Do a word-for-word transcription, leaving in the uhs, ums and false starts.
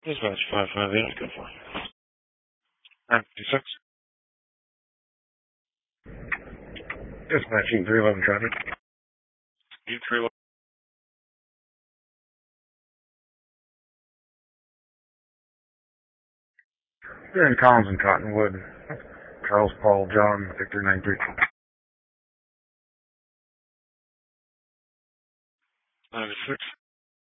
Dispatch five five eight, go for nine fifty-six. Dispatch E three eleven traffic. E three eleven. You're in Collins and Cottonwood. Charles Paul John Victor nine three. ninety-six.